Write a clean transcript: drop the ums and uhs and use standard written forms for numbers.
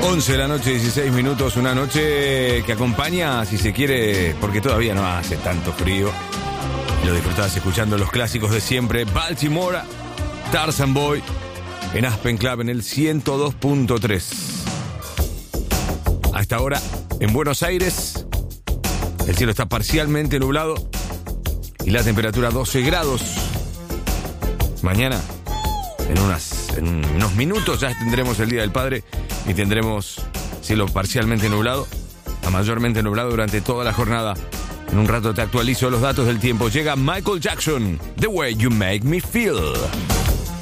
11 de la noche, 16 minutos, una noche que acompaña, si se quiere, porque todavía no hace tanto frío. Lo disfrutás escuchando los clásicos de siempre. Baltimore, Tarzan Boy, en Aspen Club en el 102.3. A esta hora, en Buenos Aires, el cielo está parcialmente nublado y la temperatura 12 grados. Mañana, en unos minutos, ya tendremos el Día del Padre y tendremos cielo parcialmente nublado a mayormente nublado durante toda la jornada. En un rato te actualizo los datos del tiempo. Llega Michael Jackson, The Way You Make Me Feel.